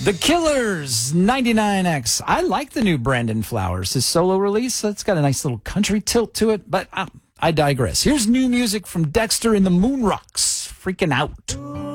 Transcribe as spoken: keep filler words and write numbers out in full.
The Killers, ninety-nine X. I like the new Brandon Flowers, his solo release. It's got a nice little country tilt to it, but uh, I digress. Here's new music from Dexter and the Moon Rocks, Freaking Out.